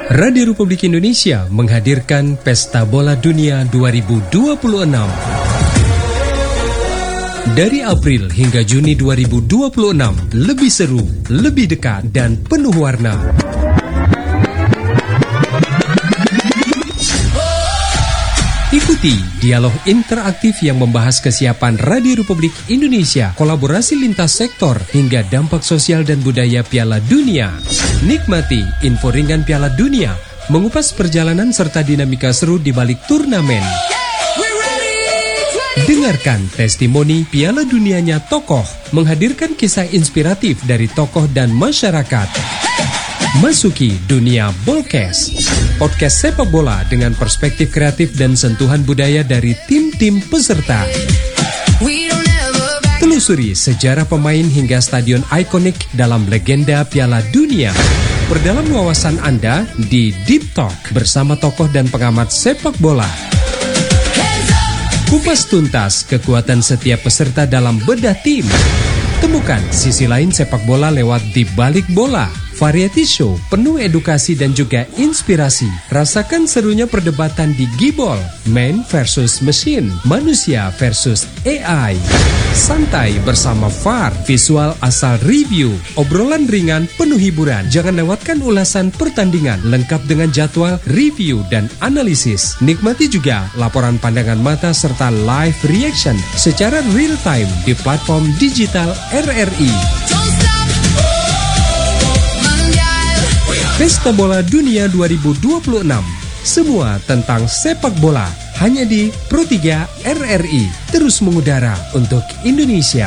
Radio Republik Indonesia menghadirkan Pesta Bola Dunia 2026. Dari April hingga Juni 2026, lebih seru, lebih dekat, dan penuh warna. Ikuti dialog interaktif yang membahas kesiapan Radio Republik Indonesia, kolaborasi lintas sektor, hingga dampak sosial dan budaya Piala Dunia. Nikmati info ringan Piala Dunia, mengupas perjalanan serta dinamika seru di balik turnamen. Dengarkan testimoni Piala Dunianya tokoh, menghadirkan kisah inspiratif dari tokoh dan masyarakat. Masuki dunia Bolkes, podcast sepak bola dengan perspektif kreatif dan sentuhan budaya dari tim-tim peserta. Telusuri sejarah pemain hingga stadion ikonik dalam legenda Piala Dunia. Perdalam wawasan Anda di Deep Talk bersama tokoh dan pengamat sepak bola. Kupas tuntas kekuatan setiap peserta dalam bedah tim. Temukan sisi lain sepak bola lewat Di Balik Bola. Variety show penuh edukasi dan juga inspirasi. Rasakan serunya perdebatan di Gibol, man versus machine, manusia versus AI. Santai bersama VAR, visual asal review, obrolan ringan penuh hiburan. Jangan lewatkan ulasan pertandingan lengkap dengan jadwal, review, dan analisis. Nikmati juga laporan pandangan mata serta live reaction secara real time di platform digital RRI. Pesta Bola Dunia 2026. Semua tentang sepak bola hanya di Pro 3 RRI. Terus mengudara untuk Indonesia.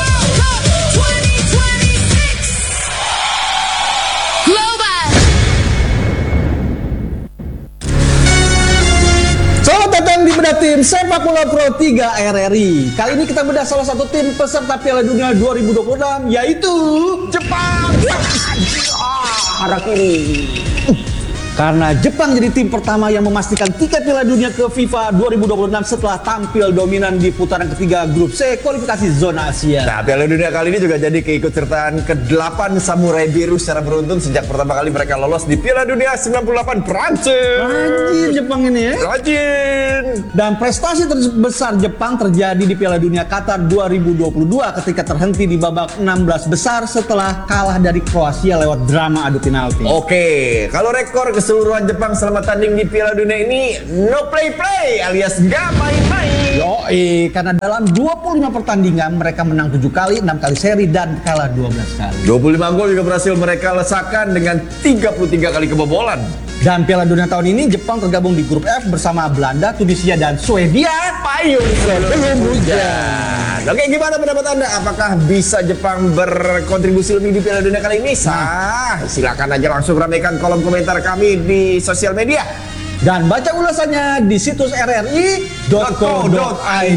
Selamat datang di bedah tim sepak bola Pro 3 RRI. Kali ini kita bedah salah satu tim peserta Piala Dunia 2026, yaitu Jepang. Harap ini. Karena Jepang jadi tim pertama yang memastikan tiket Piala Dunia ke FIFA 2026 setelah tampil dominan di putaran ketiga grup C kualifikasi zona Asia. Nah, Piala Dunia kali ini juga jadi keikutsertaan ke-8 Samurai Biru secara beruntun sejak pertama kali mereka lolos di Piala Dunia 98 Prancis. Rajin Jepang ini ya. Rajin. Dan prestasi terbesar Jepang terjadi di Piala Dunia Qatar 2022 ketika terhenti di babak 16 besar setelah kalah dari Kroasia lewat drama adu penalti. Oke, kalau rekor keseluruhan Jepang selama tanding di Piala Dunia ini no play-play alias gak main-main. Yoi, karena dalam 25 pertandingan mereka menang 7 kali, 6 kali seri dan kalah 12 kali. 25 gol juga berhasil mereka lesakan dengan 33 kali kebobolan. Dan Piala Dunia tahun ini Jepang tergabung di grup F bersama Belanda, Tunisia, dan Swedia. Payung sebelum hujan. Oke, gimana pendapat Anda? Apakah bisa Jepang berkontribusi lebih di Piala Dunia kali ini? Silakan aja langsung ramaikan kolom komentar kami di sosial media. Dan baca ulasannya di situs rri.co.id.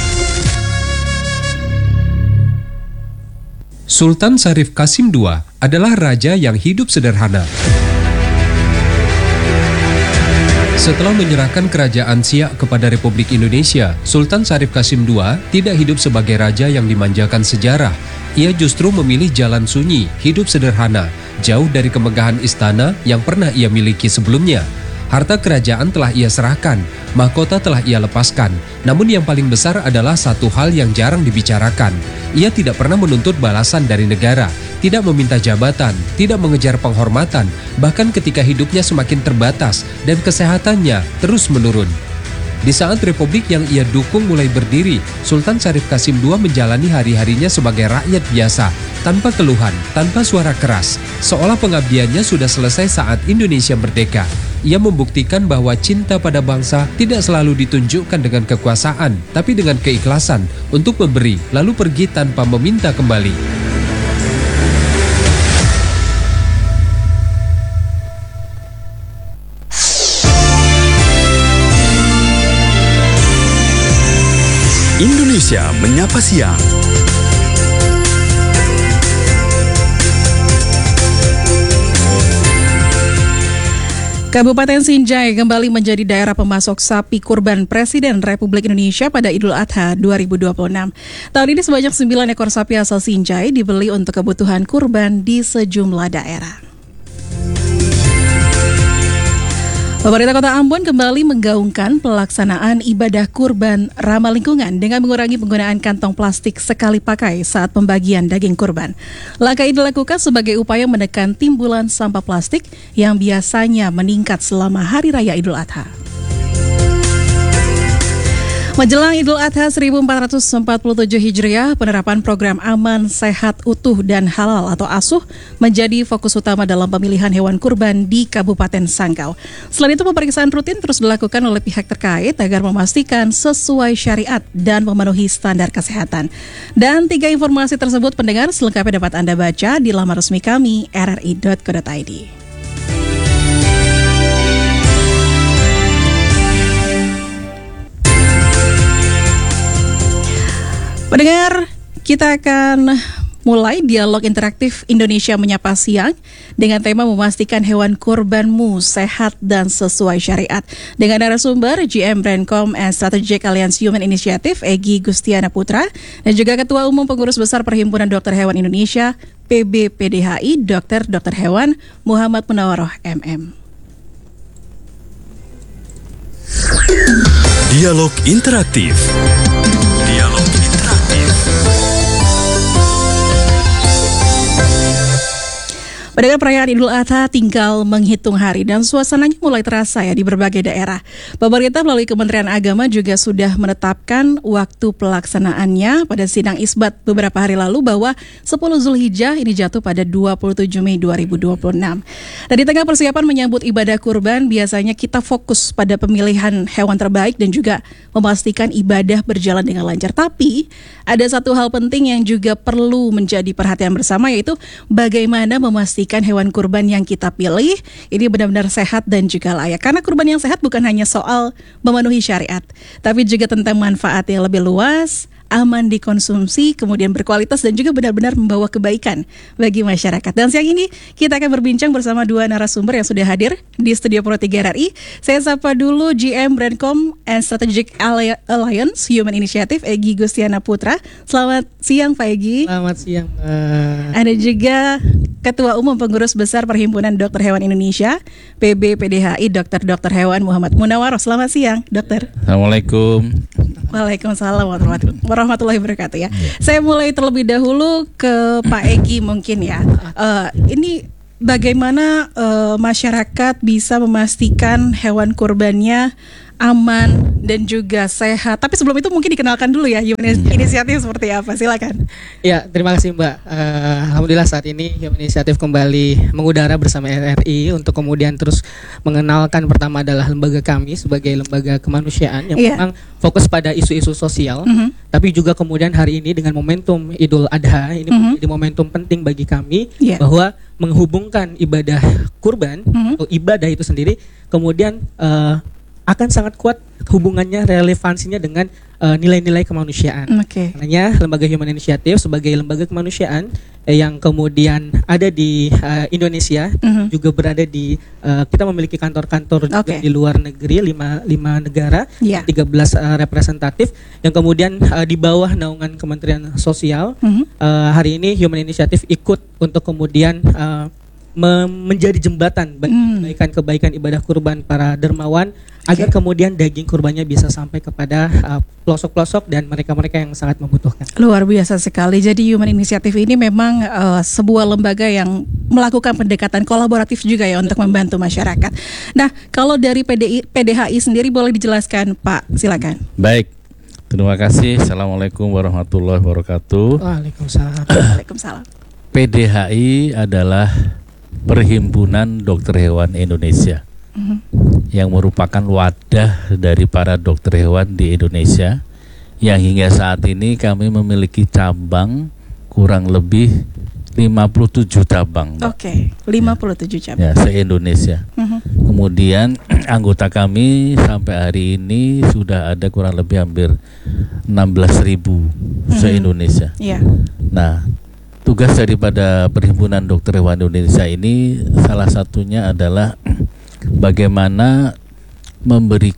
Sultan Syarif Qasim II adalah raja yang hidup sederhana. Setelah menyerahkan kerajaan Siak kepada Republik Indonesia, Sultan Syarif Qasim II tidak hidup sebagai raja yang dimanjakan sejarah. Ia justru memilih jalan sunyi, hidup sederhana, jauh dari kemegahan istana yang pernah ia miliki sebelumnya. Harta kerajaan telah ia serahkan, mahkota telah ia lepaskan. Namun yang paling besar adalah satu hal yang jarang dibicarakan. Ia tidak pernah menuntut balasan dari negara, tidak meminta jabatan, tidak mengejar penghormatan, bahkan ketika hidupnya semakin terbatas dan kesehatannya terus menurun. Di saat republik yang ia dukung mulai berdiri, Sultan Syarif Qasim II menjalani hari-harinya sebagai rakyat biasa, tanpa keluhan, tanpa suara keras, seolah pengabdiannya sudah selesai saat Indonesia merdeka. Ia membuktikan bahwa cinta pada bangsa tidak selalu ditunjukkan dengan kekuasaan, tapi dengan keikhlasan untuk memberi, lalu pergi tanpa meminta kembali. Indonesia Menyapa Siang. Kabupaten Sinjai kembali menjadi daerah pemasok sapi kurban Presiden Republik Indonesia pada Idul Adha 2026. Tahun ini sebanyak 9 ekor sapi asal Sinjai dibeli untuk kebutuhan kurban di sejumlah daerah. Pemerintah Kota Ambon kembali menggaungkan pelaksanaan ibadah kurban ramah lingkungan dengan mengurangi penggunaan kantong plastik sekali pakai saat pembagian daging kurban. Langkah ini dilakukan sebagai upaya menekan timbulan sampah plastik yang biasanya meningkat selama Hari Raya Idul Adha. Menjelang Idul Adha 1447 Hijriah, penerapan program aman, sehat, utuh, dan halal atau ASUH menjadi fokus utama dalam pemilihan hewan kurban di Kabupaten Sanggau. Selain itu, pemeriksaan rutin terus dilakukan oleh pihak terkait agar memastikan sesuai syariat dan memenuhi standar kesehatan. Dan 3 informasi tersebut pendengar selengkapnya dapat Anda baca di laman resmi kami rri.co.id. Pendengar, kita akan mulai dialog interaktif Indonesia Menyapa Siang dengan tema memastikan hewan kurbanmu sehat dan sesuai syariat. Dengan narasumber GM Brandcom and Strategic Alliance Human Initiative Egy Gustiana Putra dan juga Ketua Umum Pengurus Besar Perhimpunan Dokter Hewan Indonesia PBPDHI Dr. Hewan Muhammad Munawaroh MM. Dialog interaktif. Pada perayaan Idul Adha tinggal menghitung hari dan suasananya mulai terasa ya di berbagai daerah. Pemerintah melalui Kementerian Agama juga sudah menetapkan waktu pelaksanaannya pada sidang isbat beberapa hari lalu bahwa 10 Zulhijjah ini jatuh pada 27 Mei 2026. Dan di tengah persiapan menyambut ibadah kurban, biasanya kita fokus pada pemilihan hewan terbaik dan juga memastikan ibadah berjalan dengan lancar. Tapi ada satu hal penting yang juga perlu menjadi perhatian bersama, yaitu bagaimana memastikan hewan kurban yang kita pilih ini benar-benar sehat dan juga layak. Karena kurban yang sehat bukan hanya soal memenuhi syariat, tapi juga tentang manfaat yang lebih luas, aman dikonsumsi, kemudian berkualitas dan juga benar-benar membawa kebaikan bagi masyarakat. Dan siang ini kita akan berbincang bersama 2 narasumber yang sudah hadir di Studio Pro 3 RRI. Saya sapa dulu GM Brandcom and Strategic Alliance Human Initiative Egy Gustiana Putra. Selamat siang Pak Egy. Selamat siang. Ada juga Ketua Umum Pengurus Besar Perhimpunan Dokter Hewan Indonesia PBPDHI Dr. Hewan Muhammad Munawaroh. Selamat siang, Dokter. Assalamualaikum. Waalaikumsalam warahmatullahi wabarakatuh ya. Saya mulai terlebih dahulu ke Pak Egy mungkin ya. Ini bagaimana masyarakat bisa memastikan hewan kurbannya aman dan juga sehat. Tapi sebelum itu mungkin dikenalkan dulu ya Human Initiative seperti apa. Silakan. Ya, terima kasih Mbak. Alhamdulillah saat ini Human Initiative kembali mengudara bersama RRI untuk kemudian terus mengenalkan pertama adalah lembaga kami sebagai lembaga kemanusiaan yang memang fokus pada isu-isu sosial. Tapi juga kemudian hari ini dengan momentum Idul Adha ini menjadi momentum penting bagi kami bahwa menghubungkan ibadah kurban atau ibadah itu sendiri kemudian akan sangat kuat hubungannya, relevansinya dengan nilai-nilai kemanusiaan. Makanya Lembaga Human Initiative sebagai lembaga kemanusiaan yang kemudian ada di Indonesia, juga berada di kita memiliki kantor-kantor juga di luar negeri, 5 negara, 13 representatif yang kemudian di bawah naungan Kementerian Sosial. Hari ini Human Initiative ikut untuk kemudian menjadi jembatan bagi kebaikan ibadah kurban para dermawan agar kemudian daging kurbannya bisa sampai kepada pelosok-pelosok dan mereka-mereka yang sangat membutuhkan. Luar biasa sekali. Jadi Human Initiative ini memang sebuah lembaga yang melakukan pendekatan kolaboratif juga ya untuk membantu masyarakat. Nah, kalau dari PDHI sendiri boleh dijelaskan Pak, silakan. Baik. Terima kasih. Assalamualaikum warahmatullahi wabarakatuh. Waalaikumsalam. PDHI adalah Perhimpunan Dokter Hewan Indonesia yang merupakan wadah dari para dokter hewan di Indonesia yang hingga saat ini kami memiliki cabang kurang lebih 57 cabang. 57 cabang. Ya, se-Indonesia. Kemudian anggota kami sampai hari ini sudah ada kurang lebih hampir 16.000 se-Indonesia. Nah, tugas daripada Perhimpunan Dokter Hewan Indonesia ini salah satunya adalah bagaimana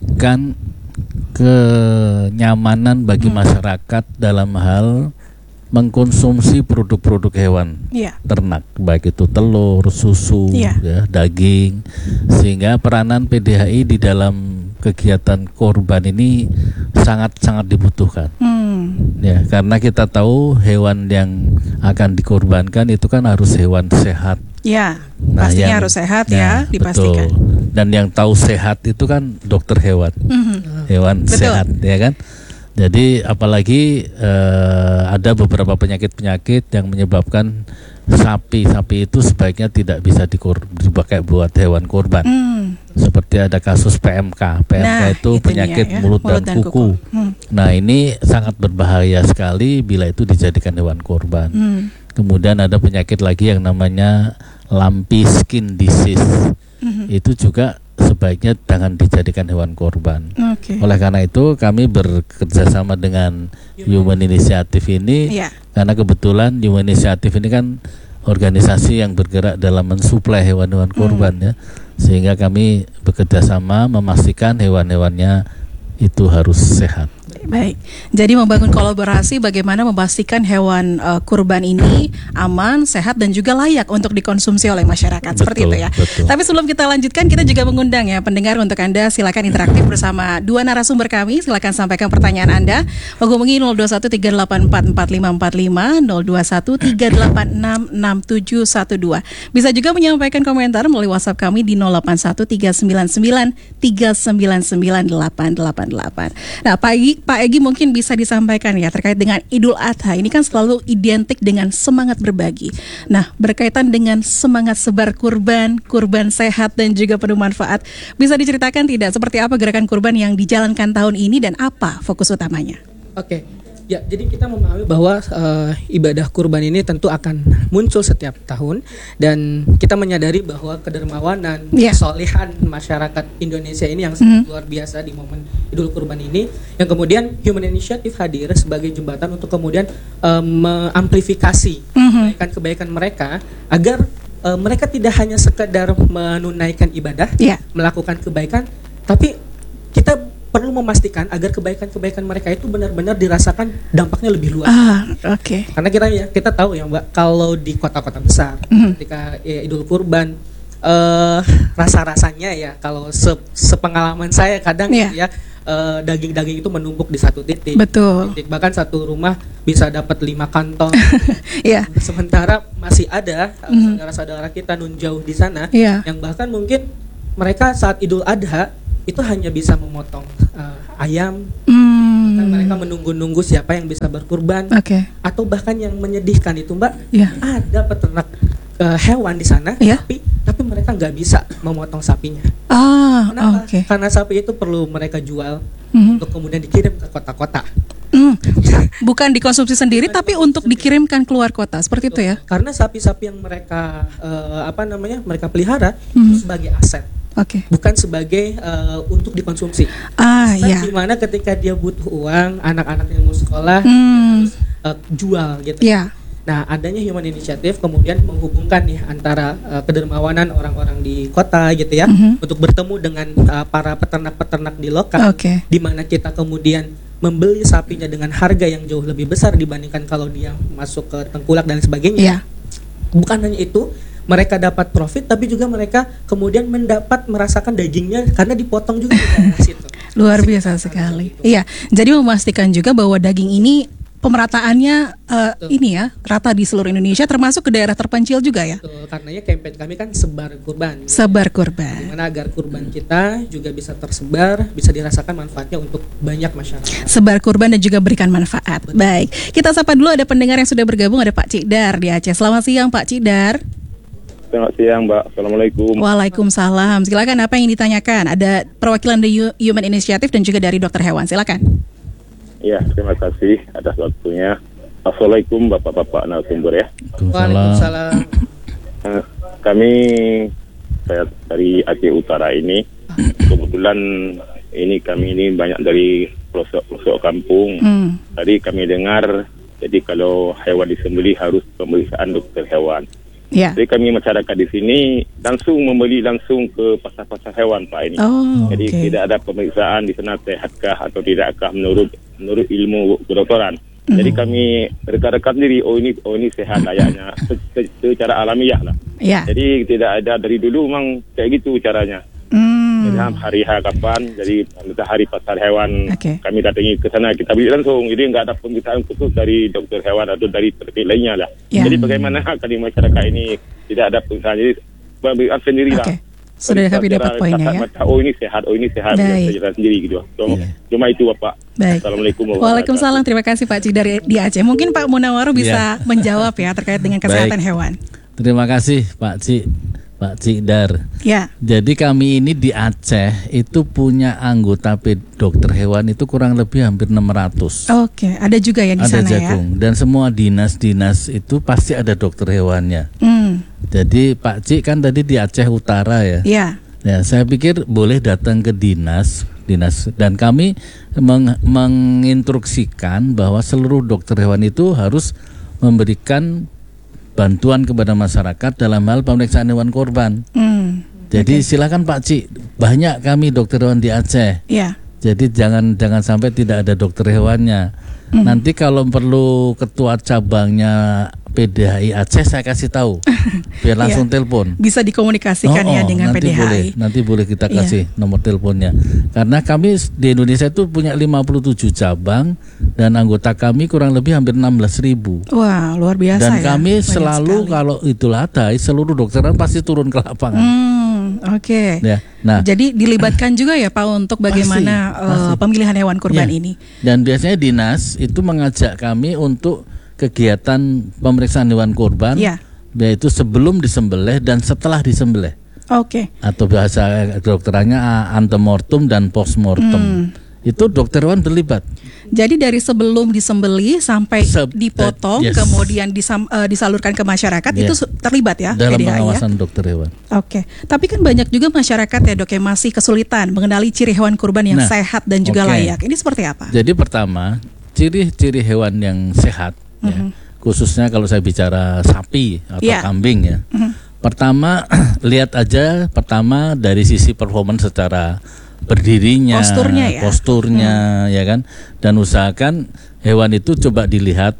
memberikan kenyamanan bagi masyarakat dalam hal mengkonsumsi produk-produk hewan Iya. ternak, baik itu telur, susu, Iya. ya, daging, sehingga peranan PDHI di dalam kegiatan kurban ini sangat-sangat dibutuhkan. Ya, karena kita tahu hewan yang akan dikorbankan itu kan harus hewan sehat. Ya, pastinya harus sehat ya, dipastikan. Betul. Dan yang tahu sehat itu kan dokter hewan, hewan Betul. sehat, ya kan. Jadi apalagi ada beberapa penyakit-penyakit yang menyebabkan sapi itu sebaiknya tidak bisa dipakai buat hewan kurban. Seperti ada kasus PMK. Nah, itu penyakit ya, mulut dan kuku. Nah, ini sangat berbahaya sekali bila itu dijadikan hewan kurban. Kemudian ada penyakit lagi yang namanya lumpy skin disease. Itu juga sebaiknya jangan dijadikan hewan kurban. Oleh karena itu kami bekerja sama dengan Human Initiative ini, karena kebetulan Human Initiative ini kan organisasi yang bergerak dalam mensuplai hewan-hewan kurban ya, sehingga kami bekerja sama memastikan hewan-hewannya itu harus sehat. Baik, jadi membangun kolaborasi bagaimana memastikan hewan kurban ini aman, sehat dan juga layak untuk dikonsumsi oleh masyarakat. Seperti itu ya. Betul. Tapi sebelum kita lanjutkan, kita juga mengundang ya pendengar untuk Anda silakan interaktif bersama dua narasumber kami. Silakan sampaikan pertanyaan Anda menghubungi 021-384-4545, 021-386-6712. Bisa juga menyampaikan komentar melalui WhatsApp kami di 081-399-399-888. Nah, Pak Egy mungkin bisa disampaikan ya terkait dengan Idul Adha. Ini kan selalu identik dengan semangat berbagi. Nah, berkaitan dengan semangat sebar kurban sehat dan juga penuh manfaat. Bisa diceritakan tidak seperti apa gerakan kurban yang dijalankan tahun ini dan apa fokus utamanya? Oke. Ya, jadi kita memahami bahwa ibadah kurban ini tentu akan muncul setiap tahun, dan kita menyadari bahwa kedermawanan, kesolehan masyarakat Indonesia ini yang sangat luar biasa di momen Idul Kurban ini, yang kemudian Human Initiative hadir sebagai jembatan untuk kemudian mengamplifikasi kebaikan-kebaikan mereka agar mereka tidak hanya sekedar menunaikan ibadah, melakukan kebaikan, tapi kita perlu memastikan agar kebaikan-kebaikan mereka itu benar-benar dirasakan dampaknya lebih luas. Karena kita tahu ya Mbak, kalau di kota-kota besar ketika Idul Kurban, rasa-rasanya ya kalau sepengalaman saya kadang daging-daging itu menumpuk di satu titik. Betul. Bahkan satu rumah bisa dapat 5 kantong. Sementara masih ada saudara-saudara kita nun jauh di sana yang bahkan mungkin mereka saat Idul Adha itu hanya bisa memotong ayam, kan mereka menunggu-nunggu siapa yang bisa berkurban, atau bahkan yang menyedihkan itu Mbak, ada peternak hewan di sana, tapi mereka nggak bisa memotong sapinya. Kenapa? Karena sapi itu perlu mereka jual untuk kemudian dikirim ke kota-kota. Bukan dikonsumsi sendiri, tapi untuk dikirimkan keluar kota, seperti itu ya? Karena sapi-sapi yang mereka mereka pelihara itu sebagai aset. Bukan sebagai untuk dikonsumsi. Di mana ketika dia butuh uang, anak-anak yang mau sekolah harus jual gitu. Nah, adanya Human Initiative kemudian menghubungkan nih antara kedermawanan orang-orang di kota gitu ya, untuk bertemu dengan para peternak-peternak di lokal, di mana kita kemudian membeli sapinya dengan harga yang jauh lebih besar dibandingkan kalau dia masuk ke tengkulak dan sebagainya. Bukan hanya itu, mereka dapat profit, tapi juga mereka kemudian merasakan dagingnya karena dipotong juga di daerah situ. Luar biasa sekali. Iya, jadi memastikan juga bahwa daging ini pemerataannya rata di seluruh Indonesia, termasuk ke daerah terpencil juga ya. Betul, karenanya campaign kami kan sebar kurban. Sebar kurban. Dimana agar kurban kita juga bisa tersebar, bisa dirasakan manfaatnya untuk banyak masyarakat. Sebar kurban dan juga berikan manfaat. Betul. Baik, kita sapa dulu ada pendengar yang sudah bergabung, ada Pak Cidar di Aceh. Selamat siang Pak Cidar. Selamat siang Mbak, Assalamualaikum. Waalaikumsalam. Silakan, apa yang ditanyakan? Ada perwakilan dari Human Initiative dan juga dari dokter hewan. Silakan. Ya, terima kasih atas waktunya. Assalamualaikum Bapak-Bapak narasumber ya. Waalaikumsalam. Saya dari Aceh Utara ini. Kebetulan kami ini banyak dari pelosok kampung. Tadi kami dengar, jadi kalau hewan disembelih harus pemeriksaan dokter hewan. Jadi kami masyarakat di sini langsung membeli langsung ke pasar-pasar hewan Pak ini. Jadi tidak ada pemeriksaan di sana sehatkah atau tidakkah menurut ilmu kedokteran. Jadi kami rekan-rekan sendiri, oh ini sehat kayaknya secara alamiah lah. Ya. Jadi tidak ada dari dulu memang kayak gitu caranya. Jadi hari kapan, jadi hari pasar hewan kami datangi ke sana, kita beli langsung. Jadi nggak ada pemeriksaan khusus dari dokter hewan atau dari terkait lainnya lah. Jadi bagaimana di masyarakat ini tidak ada pemeriksaan, jadi pemeriksaan sendiri lah. Sudah kami dapat poinnya ya. Oh ini sehat, kita sendiri gitu. Cuma itu Bapak. Baik. Assalamualaikum. Waalaikumsalam. Terima kasih Pak Cik dari di Aceh. Mungkin Pak Munawaro bisa menjawab ya terkait dengan kesehatan hewan. Terima kasih Pak Cik Dar. Ya. Jadi kami ini di Aceh itu punya anggota dokter hewan itu kurang lebih hampir 600. Oke, ada juga ya di sana Jagung. Dan semua dinas-dinas itu pasti ada dokter hewannya. Jadi Pak Cik kan tadi di Aceh Utara ya. Iya. Ya, saya pikir boleh datang ke dinas dan kami menginstruksikan bahwa seluruh dokter hewan itu harus memberikan bantuan kepada masyarakat dalam hal pemeriksaan hewan kurban. Jadi silakan Pak Cik, banyak kami dokter hewan di Aceh. Iya. Jadi jangan sampai tidak ada dokter hewannya. Nanti kalau perlu ketua cabangnya PDHI Aceh saya kasih tahu, biar langsung telepon. Bisa dikomunikasikan ya dengan PDHI. Nanti boleh kita kasih nomor teleponnya. Karena kami di Indonesia itu punya 57 cabang dan anggota kami kurang lebih hampir 16.000. Wah, luar biasa. Dan ya. kami selalu kalau Idul Adha seluruh dokteran pasti turun ke lapangan. Oke. Ya, nah, jadi dilibatkan juga ya Pak untuk bagaimana pemilihan hewan kurban ini. Dan biasanya dinas itu mengajak kami untuk kegiatan pemeriksaan hewan kurban, yaitu sebelum disembelih dan setelah disembelih. Atau bahasa kedokterannya antemortem dan postmortem. Itu dokter hewan terlibat. Jadi dari sebelum disembelih sampai dipotong, kemudian disalurkan ke masyarakat, itu terlibat ya dalam PDHI pengawasan dokter hewan. Tapi kan banyak juga masyarakat ya Dok yang masih kesulitan mengenali ciri hewan kurban yang sehat dan juga layak. Ini seperti apa? Jadi pertama, ciri-ciri hewan yang sehat, khususnya kalau saya bicara sapi atau kambing ya. Pertama, lihat aja dari sisi performance secara berdirinya, posturnya ya kan, dan usahakan hewan itu coba dilihat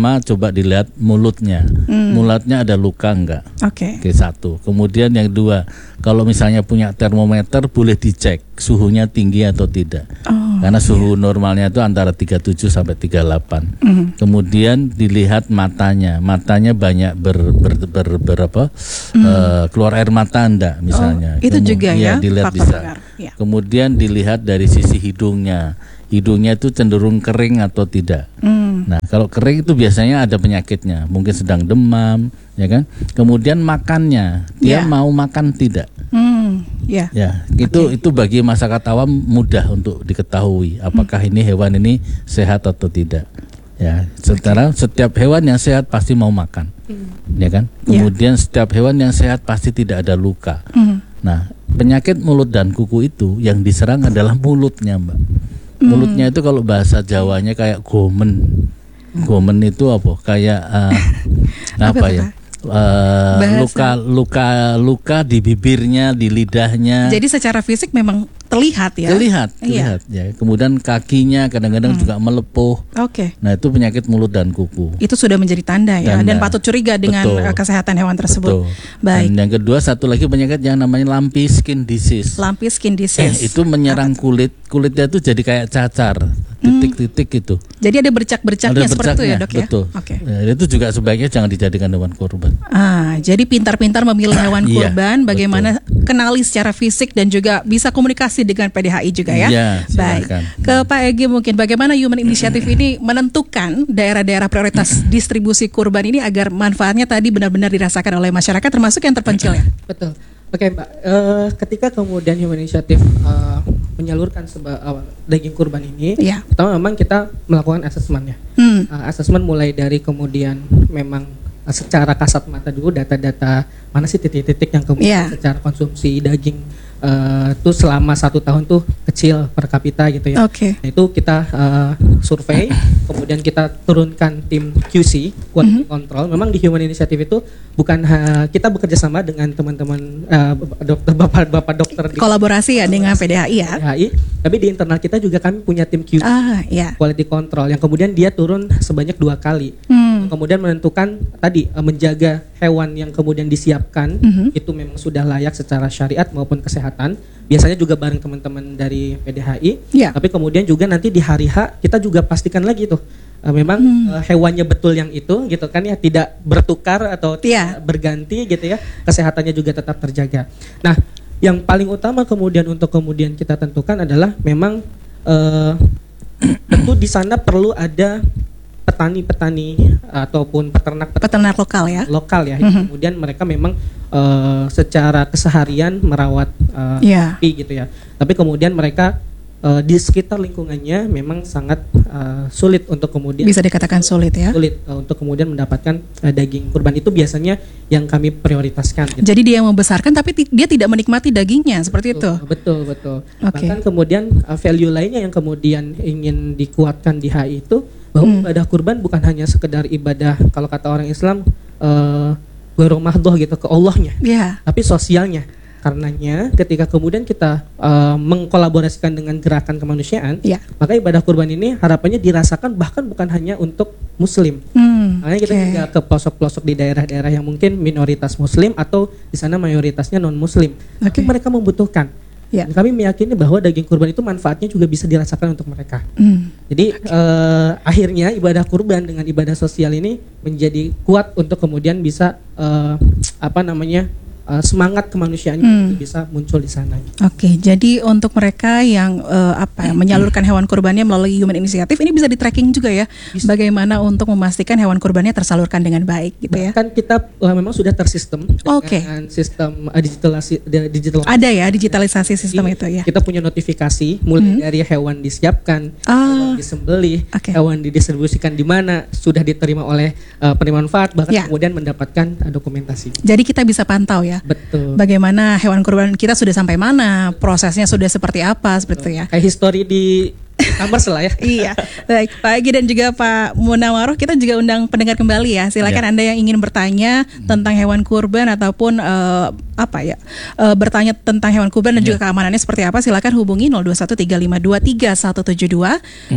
mulutnya, mulutnya ada luka enggak? Oke, satu. Kemudian yang kedua, kalau misalnya punya termometer boleh dicek suhunya tinggi atau tidak. Karena suhu normalnya itu antara 37 sampai 38. Kemudian dilihat matanya banyak keluar air mata enggak misalnya. Itu juga ya, dilihat bisa. Kemudian dilihat dari sisi hidungnya itu cenderung kering atau tidak. Nah, kalau kering itu biasanya ada penyakitnya, mungkin sedang demam, ya kan? Kemudian makannya, dia mau makan tidak? Itu bagi masyarakat awam mudah untuk diketahui apakah ini hewan ini sehat atau tidak. Ya, sementara setiap hewan yang sehat pasti mau makan, ya kan? Kemudian setiap hewan yang sehat pasti tidak ada luka. Nah, penyakit mulut dan kuku itu yang diserang adalah mulutnya, Mbak. Mulutnya itu kalau bahasa Jawanya kayak gomen. Gomen itu apa? Kayak luka di bibirnya, di lidahnya. Jadi secara fisik memang terlihat ya. Terlihat ya. Kemudian kakinya kadang-kadang juga melepuh. Nah, itu penyakit mulut dan kuku. Itu sudah menjadi tanda ya, dan patut curiga dengan kesehatan hewan tersebut. Baik. Dan yang kedua, satu lagi penyakit yang namanya lumpy skin disease. Lumpy skin disease. Itu menyerang kulitnya itu jadi kayak cacar, titik-titik gitu. Jadi ada bercak-bercaknya seperti itu ya, Dok ya. Betul. Ya, itu juga sebaiknya jangan dijadikan hewan kurban. Jadi pintar-pintar memilih hewan kurban, bagaimana kenali secara fisik dan juga bisa komunikasi dengan PDHI juga ya. Baik. Ke Pak Egy mungkin bagaimana Human Initiative ini menentukan daerah-daerah prioritas distribusi kurban ini agar manfaatnya tadi benar-benar dirasakan oleh masyarakat termasuk yang terpencil ya. Betul. Oke, Mbak. Ketika kemudian Human Initiative menyalurkan daging kurban ini, pertama memang kita melakukan asesmennya. Asesmen mulai dari kemudian memang secara kasat mata dulu data-data mana sih titik-titik yang kemudian secara konsumsi daging itu selama 1 tahun tuh kecil per kapita gitu ya. Nah, itu kita survei, kemudian kita turunkan tim QC, quality control. Memang di Human Initiative itu bukan kita bekerja sama dengan teman-teman bapak dokter di kolaborasi ya dengan PDHI ya. PDHI. Tapi di internal kita juga kami punya tim QC, Iya. quality control, yang kemudian dia turun sebanyak 2 kali. Kemudian menentukan tadi menjaga hewan yang kemudian disiapkan itu memang sudah layak secara syariat maupun kesehatan. Biasanya juga bareng teman-teman dari PDHI. Iya. Tapi kemudian juga nanti di hari H kita juga pastikan lagi tuh memang hewannya betul yang itu gitu kan ya, tidak bertukar atau tidak berganti gitu ya, kesehatannya juga tetap terjaga. Nah, yang paling utama kemudian untuk kemudian kita tentukan adalah memang tentu di sana perlu ada petani-petani ataupun peternak lokal ya. Lokal ya. Kemudian mereka memang secara keseharian merawat sapi gitu ya. Tapi kemudian mereka di sekitar lingkungannya memang sangat sulit untuk kemudian bisa dikatakan sulit ya. Sulit untuk kemudian mendapatkan daging kurban, itu biasanya yang kami prioritaskan. Gitu. Jadi dia yang membesarkan tapi dia tidak menikmati dagingnya seperti itu. Betul. Bahkan kemudian value lainnya yang kemudian ingin dikuatkan di HI itu bahwa ibadah kurban bukan hanya sekedar ibadah kalau kata orang Islam ghairul mahdhah gitu ke Allahnya, tapi sosialnya. Karenanya ketika kemudian kita mengkolaborasikan dengan gerakan kemanusiaan, maka ibadah kurban ini harapannya dirasakan bahkan bukan hanya untuk Muslim. Makanya kita juga ke pelosok-pelosok di daerah-daerah yang mungkin minoritas Muslim atau di sana mayoritasnya non Muslim, tapi mereka membutuhkan. Dan kami meyakini bahwa daging kurban itu manfaatnya juga bisa dirasakan untuk mereka. Jadi akhirnya ibadah kurban dengan ibadah sosial ini menjadi kuat untuk kemudian bisa semangat kemanusiaan bisa muncul di sana. Oke, jadi untuk mereka yang menyalurkan hewan kurbannya melalui Human Initiative ini bisa di-tracking juga ya, bagaimana untuk memastikan hewan kurbannya tersalurkan dengan baik gitu ya. Kan kita memang sudah tersistem dengan sistem digital. Ada ya digitalisasi sistem itu ya. Kita punya notifikasi mulai dari hewan disiapkan, hewan disembelih, hewan didistribusikan di mana, sudah diterima oleh penerima manfaat, bahkan kemudian mendapatkan dokumentasi. Jadi kita bisa pantau ya. Betul. Bagaimana hewan kurban kita sudah sampai mana, prosesnya sudah seperti apa, seperti itu ya. Kayak histori di e-commerce lah ya. Iya. Baik, Pak Egy dan juga Pak Munawaroh, kita juga undang pendengar kembali ya. Silakan Anda yang ingin bertanya tentang hewan kurban ataupun bertanya tentang hewan kurban dan juga keamanannya seperti apa, silakan hubungi 0213523172,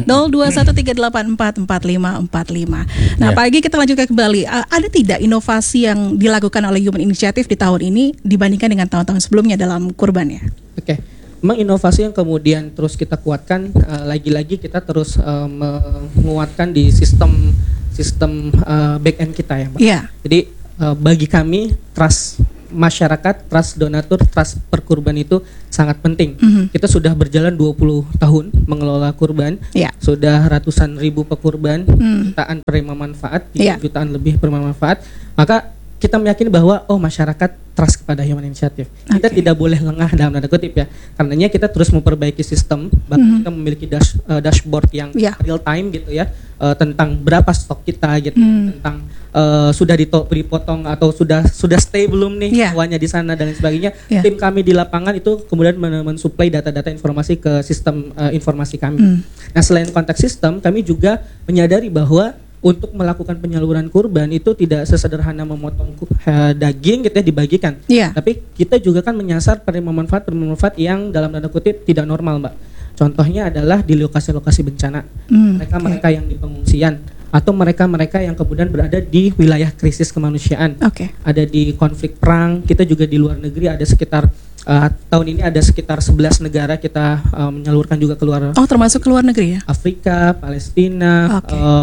0213844545. Nah, Pak Egy, kita lanjutkan kembali. Ada tidak inovasi yang dilakukan oleh Human Initiative di tahun ini dibandingkan dengan tahun-tahun sebelumnya dalam kurban ya? Oke. Memang inovasi yang kemudian terus kita kuatkan, lagi-lagi kita terus menguatkan di sistem back end kita ya, Mbak. Jadi bagi kami trust masyarakat, trust donatur, trust perkurban itu sangat penting. Kita sudah berjalan 20 tahun mengelola kurban, sudah ratusan ribu pekurban, jutaan penerima manfaat, jutaan lebih penerima manfaat. Maka kita meyakini bahwa masyarakat trust kepada Human Initiative. Kita tidak boleh lengah dalam tanda kutip ya. Karenanya kita terus memperbaiki sistem, bahkan kita memiliki dashboard yang real time gitu ya, tentang berapa stok kita gitu, tentang sudah dipotong atau sudah stay belum nih hewannya di sana dan lain sebagainya. Tim kami di lapangan itu kemudian mensuplai data-data informasi ke sistem informasi kami. Nah, selain konteks sistem, kami juga menyadari bahwa untuk melakukan penyaluran kurban itu tidak sesederhana memotong daging gitu ya dibagikan. Tapi kita juga kan menyasar penerima manfaat yang dalam tanda kutip tidak normal, Mbak. Contohnya adalah di lokasi-lokasi bencana. Mereka yang di pengungsian atau mereka yang kemudian berada di wilayah krisis kemanusiaan. Ada di konflik perang, kita juga di luar negeri ada sekitar tahun ini ada sekitar 11 negara kita menyalurkan juga keluar. Termasuk ke luar negeri ya? Afrika, Palestina,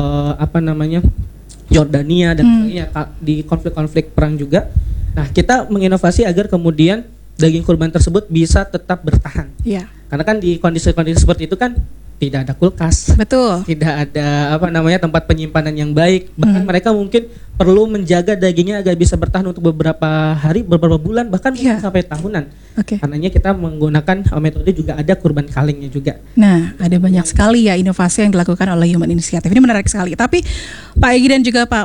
Yordania dan sebagainya, di konflik-konflik perang juga. Nah, kita menginovasi agar kemudian daging kurban tersebut bisa tetap bertahan. Karena kan di kondisi-kondisi seperti itu kan tidak ada kulkas, tidak ada tempat penyimpanan yang baik, bahkan mereka mungkin perlu menjaga dagingnya agar bisa bertahan untuk beberapa hari, beberapa bulan, bahkan sampai tahunan. Karenanya kita menggunakan metode juga ada kurban kalengnya juga. Nah, ada banyak sekali ya inovasi yang dilakukan oleh Human Initiative. Ini menarik sekali. Tapi Pak Egy dan juga Pak